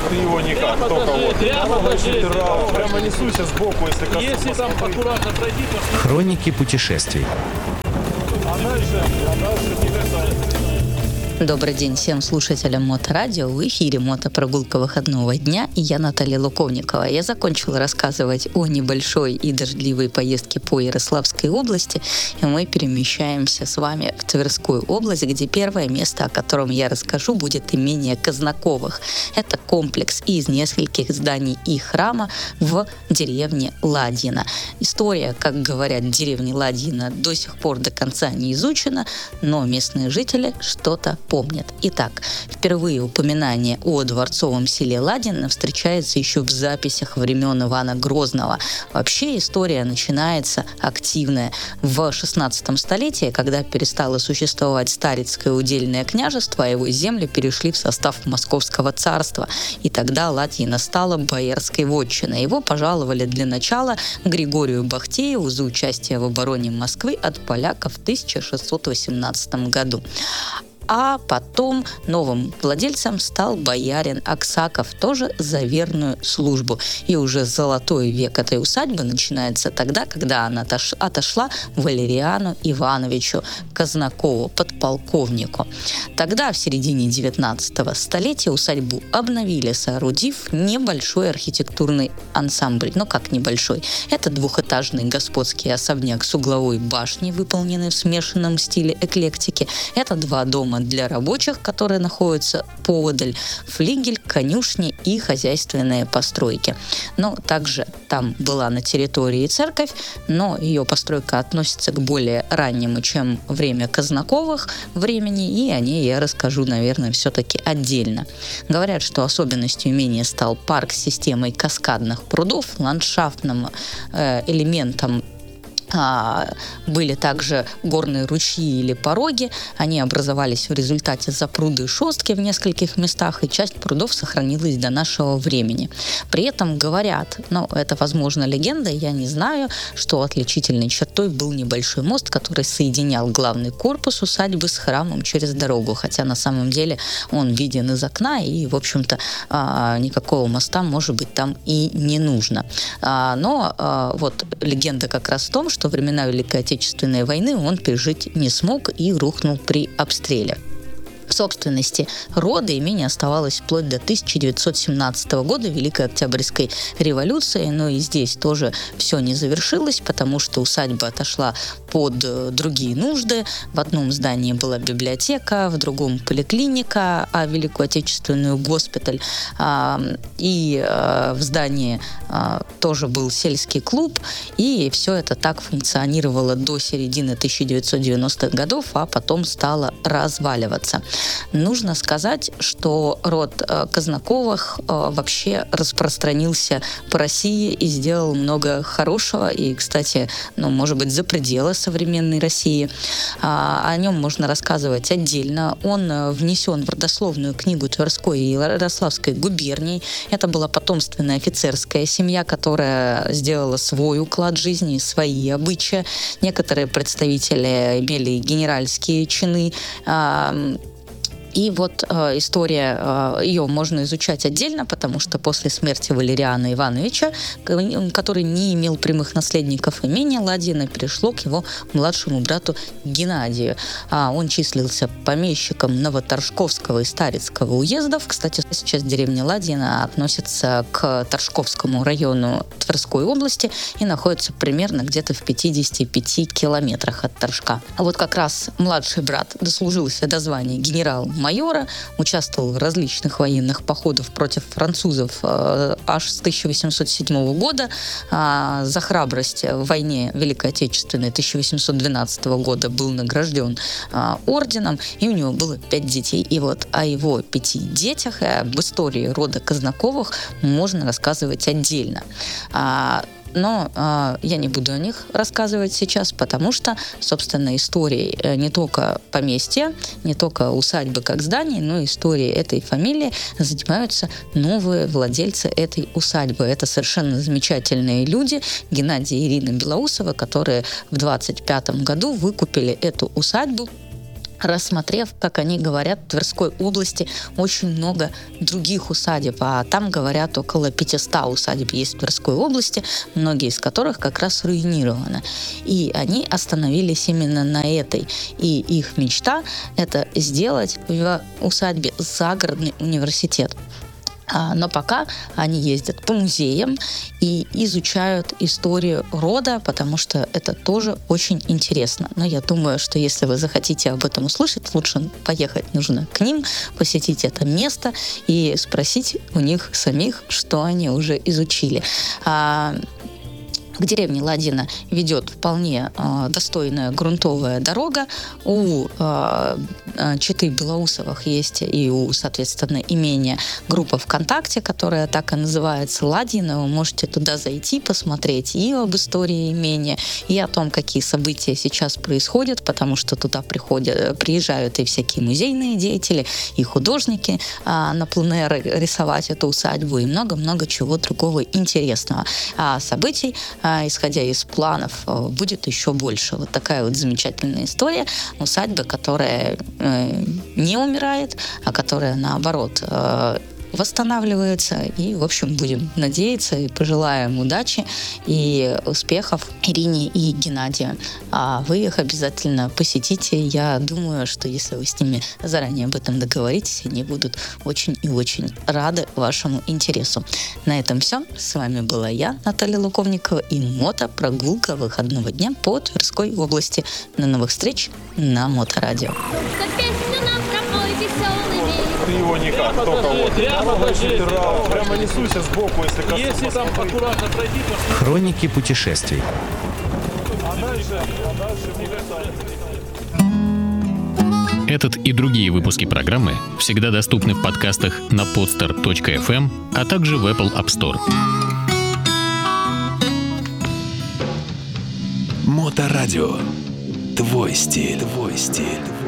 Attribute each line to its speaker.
Speaker 1: ты его никак, только вот. Прямо несуйся сбоку, если коснусь. Если там аккуратно пройди, то...
Speaker 2: Хроники путешествий.
Speaker 1: А дальше не касается.
Speaker 3: Добрый день всем слушателям Моторадио. В эфире мотопрогулка выходного дня, и я Наталья Луковникова. Я закончила рассказывать о небольшой и дождливой поездке по Ярославской области, и мы перемещаемся с вами в Тверскую область, где первое место, о котором я расскажу, будет имение Казнаковых. Это комплекс из нескольких зданий и храма в деревне Ладьино. История, как говорят, деревни Ладьино до сих пор до конца не изучена, но местные жители что-то помнят. Итак, впервые упоминание о дворцовом селе Ладьино встречается еще в записях времен Ивана Грозного. Вообще история начинается активная в XVI столетии, когда перестало существовать Старицкое удельное княжество, а его земли перешли в состав Московского царства. И тогда Ладьино стало боярской вотчиной. Его пожаловали для начала Григорию Бахтееву за участие в обороне Москвы от поляков в 1618 году. А потом новым владельцем стал боярин Аксаков, тоже за верную службу. И уже золотой век этой усадьбы начинается тогда, когда она отошла Валериану Ивановичу Казнакову, подполковнику. Тогда, в середине 19 столетия, усадьбу обновили, соорудив небольшой архитектурный ансамбль. Ну, как небольшой? Это двухэтажный господский особняк с угловой башней, выполненный в смешанном стиле эклектики. Это два дома для рабочих, которые находятся поодаль, флигель, конюшни и хозяйственные постройки. Но также там была на территории церковь, но ее постройка относится к более раннему, чем время Казнаковых времени, и о ней я расскажу, наверное, все-таки отдельно. Говорят, что особенностью имения стал парк с системой каскадных прудов, ландшафтным элементом были также горные ручьи или пороги. Они образовались в результате запруды и шостки в нескольких местах, и часть прудов сохранилась до нашего времени. При этом говорят, это, возможно, легенда, я не знаю, что отличительной чертой был небольшой мост, который соединял главный корпус усадьбы с храмом через дорогу, хотя на самом деле он виден из окна, и, в общем-то, никакого моста, может быть, там и не нужно. Но вот легенда как раз в том, что во времена Великой Отечественной войны он пережить не смог и рухнул при обстреле. В собственности рода имение оставалось вплоть до 1917 года, Великой Октябрьской революции, но и здесь тоже все не завершилось, потому что усадьба отошла под другие нужды. В одном здании была библиотека, в другом поликлиника, а Великую Отечественную госпиталь. И в здании тоже был сельский клуб, и все это так функционировало до середины 1990-х годов, а потом стало разваливаться. Нужно сказать, что род Казнаковых вообще распространился по России и сделал много хорошего, и, кстати, может быть, за пределы современной России. О нем можно рассказывать отдельно. Он внесен в родословную книгу Тверской и Ярославской губерний. Это была потомственная офицерская семья, которая сделала свой уклад жизни, свои обычаи. Некоторые представители имели генеральские чины. И вот история, ее можно изучать отдельно, потому что после смерти Валериана Ивановича, который не имел прямых наследников, имение Ладьино перешло к его младшему брату Геннадию. Он числился помещиком Новоторжковского и Старицкого уездов. Кстати, сейчас деревня Ладьино относится к Торжковскому району Тверской области и находится примерно где-то в 55 километрах от Торжка. А вот как раз младший брат дослужился до звания генерал-майора, участвовал в различных военных походах против французов аж с 1807 года. За храбрость в войне Великой Отечественной 1812 года был награжден орденом, и у него было 5 детей. И вот о его 5 детях, об истории рода Казнаковых можно рассказывать отдельно. Но я не буду о них рассказывать сейчас, потому что, собственно, историей не только поместья, не только усадьбы как зданий, но и историей этой фамилии занимаются новые владельцы этой усадьбы. Это совершенно замечательные люди, Геннадий и Ирина Белоусовы, которые в 25 году выкупили эту усадьбу рассмотрев, как они говорят, в Тверской области очень много других усадеб, а там, говорят, около 500 усадеб есть в Тверской области, многие из которых как раз руинированы. И они остановились именно на этой. И их мечта – это сделать в усадьбе загородный университет. Но пока они ездят по музеям и изучают историю рода, потому что это тоже очень интересно. Но я думаю, что если вы захотите об этом услышать, лучше поехать нужно к ним, посетить это место и спросить у них самих, что они уже изучили. К деревне Ладина ведет вполне достойная грунтовая дорога. У Четы Белоусовых есть и соответственно, имение группа ВКонтакте, которая так и называется Ладина. Вы можете туда зайти, посмотреть и об истории имения, и о том, какие события сейчас происходят, потому что туда приезжают и всякие музейные деятели, и художники на пленэр рисовать эту усадьбу, и много-много чего другого интересного. Событий, исходя из планов, будет еще больше. Вот такая вот замечательная история усадьбы, которая не умирает, а которая, наоборот, восстанавливается. И, в общем, будем надеяться и пожелаем удачи и успехов Ирине и Геннадию. А вы их обязательно посетите. Я думаю, что если вы с ними заранее об этом договоритесь, они будут очень и очень рады вашему интересу. На этом все. С вами была я, Наталья Луковникова, и мотопрогулка выходного дня по Тверской области. До новых встреч на Моторадио.
Speaker 1: Ты его никак, только вот. Прямо несуйся сбоку, если коснусь. Если там аккуратно пройти, то...
Speaker 2: Хроники путешествий. Этот и другие выпуски программы всегда доступны в подкастах на podster.fm, а также в Apple App Store.
Speaker 4: Моторадио. Твой стиль.